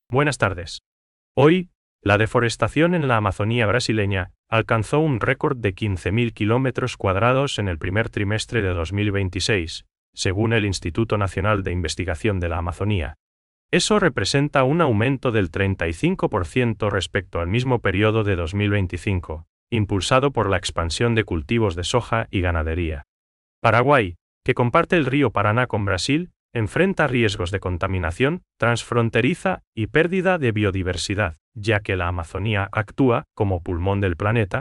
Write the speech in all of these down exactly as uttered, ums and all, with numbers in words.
Buenas tardes. Hoy, la deforestación en la Amazonía brasileña alcanzó un récord de quince mil kilómetros cuadrados en el primer trimestre de dos mil veintiséis, según el Instituto Nacional de Investigación de la Amazonía. Eso representa un aumento del treinta y cinco por ciento respecto al mismo periodo de dos mil veinticinco, impulsado por la expansión de cultivos de soja y ganadería. Paraguay, que comparte el río Paraná con Brasil, enfrenta riesgos de contaminación transfronteriza y pérdida de biodiversidad, ya que la Amazonía actúa como pulmón del planeta.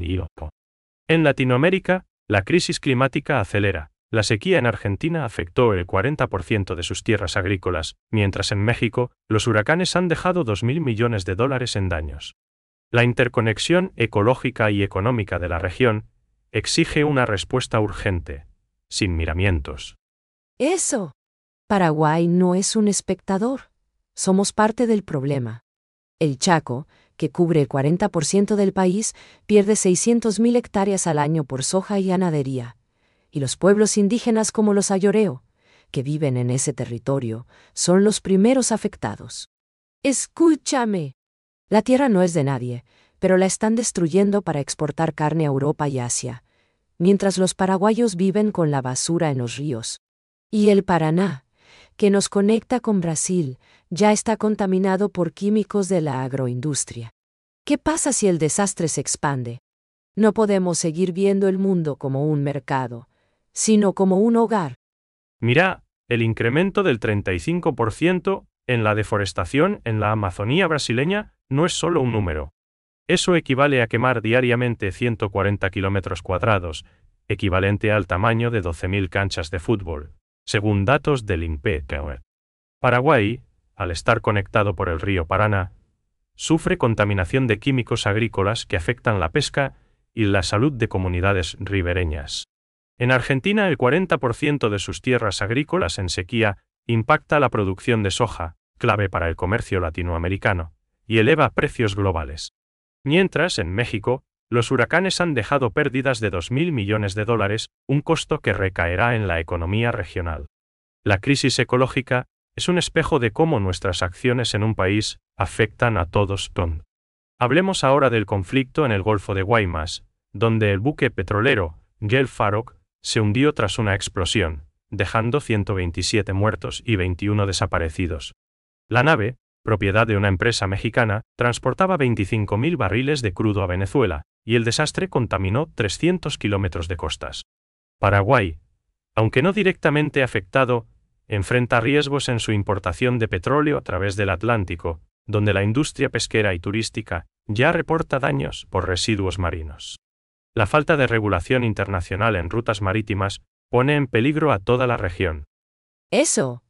En Latinoamérica, la crisis climática acelera. La sequía en Argentina afectó el cuarenta por ciento de sus tierras agrícolas, mientras en México, los huracanes han dejado dos mil millones de dólares en daños. La interconexión ecológica y económica de la región exige una respuesta urgente, sin miramientos. Eso. Paraguay no es un espectador. Somos parte del problema. El Chaco, que cubre el cuarenta por ciento del país, pierde seiscientas mil hectáreas al año por soja y ganadería. Y los pueblos indígenas como los Ayoreo, que viven en ese territorio, son los primeros afectados. Escúchame. La tierra no es de nadie, pero la están destruyendo para exportar carne a Europa y Asia, mientras los paraguayos viven con la basura en los ríos. Y el Paraná, que nos conecta con Brasil, ya está contaminado por químicos de la agroindustria. ¿Qué pasa si el desastre se expande? No podemos seguir viendo el mundo como un mercado, sino como un hogar. Mira, el incremento del treinta y cinco por ciento en la deforestación en la Amazonía brasileña no es solo un número. Eso equivale a quemar diariamente ciento cuarenta kilómetros cuadrados, equivalente al tamaño de doce mil canchas de fútbol, según datos del I N P E. Paraguay, al estar conectado por el río Paraná, sufre contaminación de químicos agrícolas que afectan la pesca y la salud de comunidades ribereñas. En Argentina, el cuarenta por ciento de sus tierras agrícolas en sequía impacta la producción de soja, clave para el comercio latinoamericano, y eleva precios globales. Mientras, en México, los huracanes han dejado pérdidas de dos mil millones de dólares, un costo que recaerá en la economía regional. La crisis ecológica es un espejo de cómo nuestras acciones en un país afectan a todos. Hablemos ahora del conflicto en el Golfo de Guaymas, donde el buque petrolero Gel Farok se hundió tras una explosión, dejando ciento veintisiete muertos y veintiuno desaparecidos. La nave, propiedad de una empresa mexicana, transportaba veinticinco mil barriles de crudo a Venezuela, y el desastre contaminó trescientos kilómetros de costas. Paraguay, aunque no directamente afectado, enfrenta riesgos en su importación de petróleo a través del Atlántico, donde la industria pesquera y turística ya reporta daños por residuos marinos. La falta de regulación internacional en rutas marítimas pone en peligro a toda la región. Eso.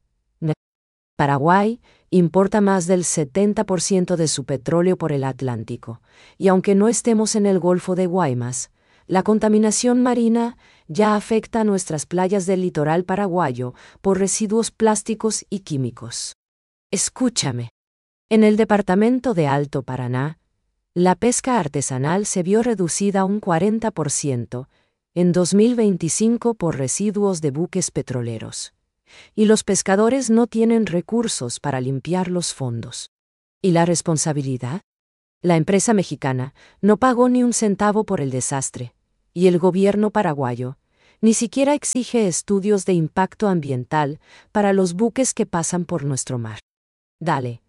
Paraguay importa más del setenta por ciento de su petróleo por el Atlántico, y aunque no estemos en el Golfo de Guaymas, la contaminación marina ya afecta a nuestras playas del litoral paraguayo por residuos plásticos y químicos. Escúchame. En el departamento de Alto Paraná, la pesca artesanal se vio reducida un cuarenta por ciento en dos mil veinticinco por residuos de buques petroleros. Y los pescadores no tienen recursos para limpiar los fondos. ¿Y la responsabilidad? La empresa mexicana no pagó ni un centavo por el desastre, y el gobierno paraguayo ni siquiera exige estudios de impacto ambiental para los buques que pasan por nuestro mar. Dale.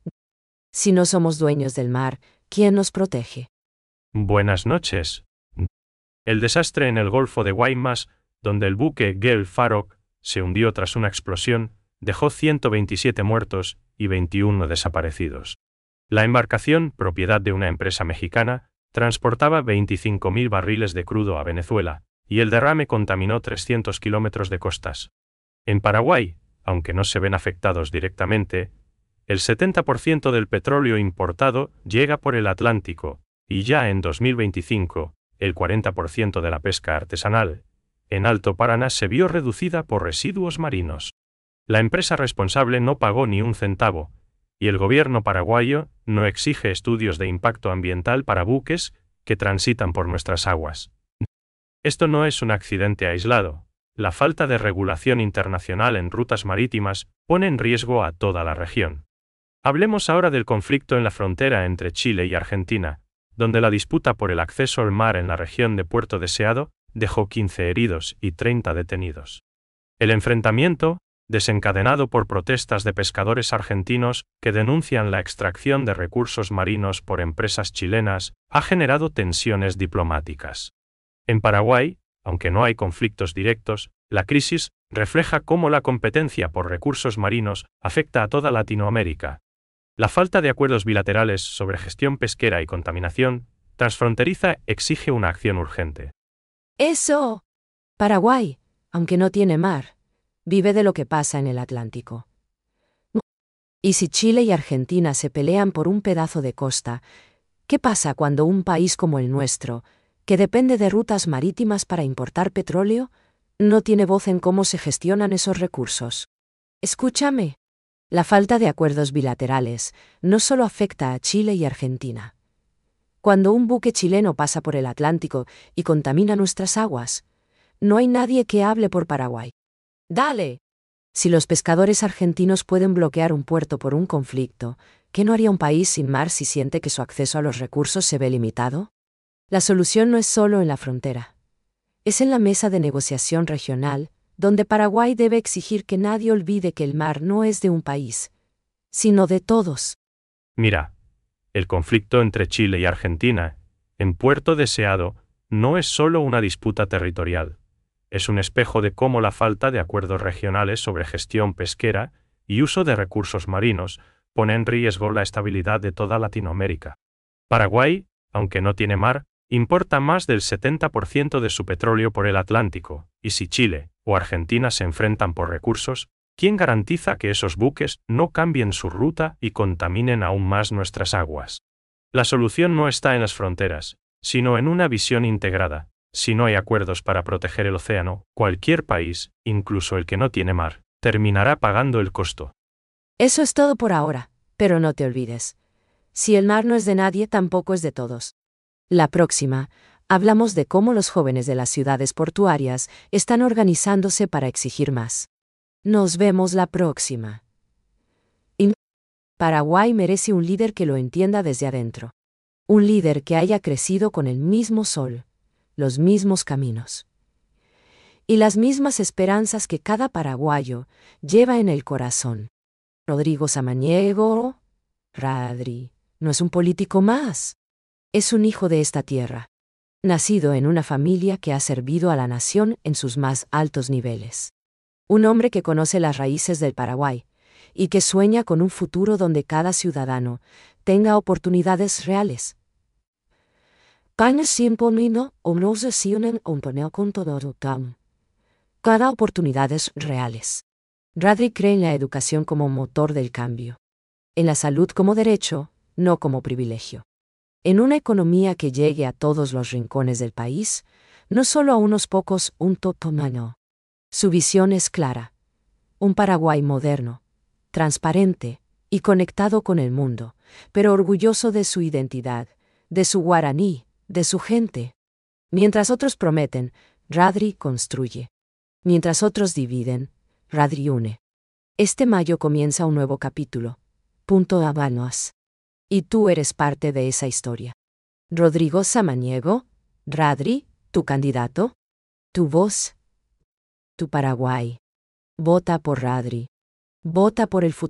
Si no somos dueños del mar, ¿quién nos protege? Buenas noches. El desastre en el Golfo de Guaymas, donde el buque Gel Farok se hundió tras una explosión, dejó ciento veintisiete muertos y veintiuno desaparecidos. La embarcación, propiedad de una empresa mexicana, transportaba veinticinco mil barriles de crudo a Venezuela, y el derrame contaminó trescientos kilómetros de costas. En Paraguay, aunque no se ven afectados directamente, el setenta por ciento del petróleo importado llega por el Atlántico, y ya en dos mil veinticinco, el cuarenta por ciento de la pesca artesanal en Alto Paraná se vio reducida por residuos marinos. La empresa responsable no pagó ni un centavo, y el gobierno paraguayo no exige estudios de impacto ambiental para buques que transitan por nuestras aguas. Esto no es un accidente aislado. La falta de regulación internacional en rutas marítimas pone en riesgo a toda la región. Hablemos ahora del conflicto en la frontera entre Chile y Argentina, donde la disputa por el acceso al mar en la región de Puerto Deseado dejó quince heridos y treinta detenidos. El enfrentamiento, desencadenado por protestas de pescadores argentinos que denuncian la extracción de recursos marinos por empresas chilenas, ha generado tensiones diplomáticas. En Paraguay, aunque no hay conflictos directos, la crisis refleja cómo la competencia por recursos marinos afecta a toda Latinoamérica. La falta de acuerdos bilaterales sobre gestión pesquera y contaminación transfronteriza exige una acción urgente. Eso. Paraguay, aunque no tiene mar, vive de lo que pasa en el Atlántico. Y si Chile y Argentina se pelean por un pedazo de costa, ¿qué pasa cuando un país como el nuestro, que depende de rutas marítimas para importar petróleo, no tiene voz en cómo se gestionan esos recursos? Escúchame. La falta de acuerdos bilaterales no solo afecta a Chile y Argentina. Cuando un buque chileno pasa por el Atlántico y contamina nuestras aguas, no hay nadie que hable por Paraguay. ¡Dale! Si los pescadores argentinos pueden bloquear un puerto por un conflicto, ¿qué no haría un país sin mar si siente que su acceso a los recursos se ve limitado? La solución no es solo en la frontera. Es en la mesa de negociación regional, donde Paraguay debe exigir que nadie olvide que el mar no es de un país, sino de todos. Mira, el conflicto entre Chile y Argentina, en Puerto Deseado, no es solo una disputa territorial. Es un espejo de cómo la falta de acuerdos regionales sobre gestión pesquera y uso de recursos marinos pone en riesgo la estabilidad de toda Latinoamérica. Paraguay, aunque no tiene mar, importa más del setenta por ciento de su petróleo por el Atlántico, y si Chile o Argentina se enfrentan por recursos, ¿quién garantiza que esos buques no cambien su ruta y contaminen aún más nuestras aguas? La solución no está en las fronteras, sino en una visión integrada. Si no hay acuerdos para proteger el océano, cualquier país, incluso el que no tiene mar, terminará pagando el costo. Eso es todo por ahora, pero no te olvides. Si el mar no es de nadie, tampoco es de todos. La próxima, hablamos de cómo los jóvenes de las ciudades portuarias están organizándose para exigir más. Nos vemos la próxima. Y Paraguay merece un líder que lo entienda desde adentro. Un líder que haya crecido con el mismo sol, los mismos caminos y las mismas esperanzas que cada paraguayo lleva en el corazón. Rodrigo Samaniego, Radri, no es un político más. Es un hijo de esta tierra, nacido en una familia que ha servido a la nación en sus más altos niveles. Un hombre que conoce las raíces del Paraguay y que sueña con un futuro donde cada ciudadano tenga oportunidades reales. Cada oportunidades reales. Radri cree en la educación como motor del cambio. En la salud como derecho, no como privilegio. En una economía que llegue a todos los rincones del país, no solo a unos pocos, un totomano. Su visión es clara. Un Paraguay moderno, transparente y conectado con el mundo, pero orgulloso de su identidad, de su guaraní, de su gente. Mientras otros prometen, Radri construye. Mientras otros dividen, Radri une. Este mayo comienza un nuevo capítulo. Punto Habanos. Y tú eres parte de esa historia. Rodrigo Samaniego, Radri, tu candidato, tu voz, tu Paraguay. Vota por Radri. Vota por el futuro.